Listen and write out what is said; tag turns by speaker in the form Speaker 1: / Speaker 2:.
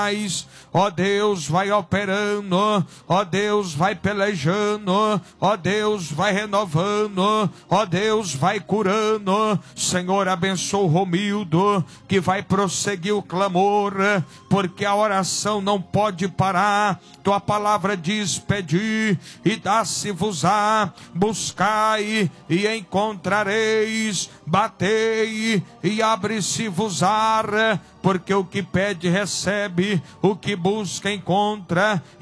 Speaker 1: Ó Deus, vai operando, ó Deus, vai pelejando, ó Deus, vai renovando, ó Deus, vai curando. Senhor, abençoa o Romildo, que vai prosseguir o clamor, porque a oração não pode parar. Tua palavra diz: pedi e dá-se-vos-á, buscai e encontrareis, batei e abre-se-vos-á, porque o que pede recebe, o que busca encontra,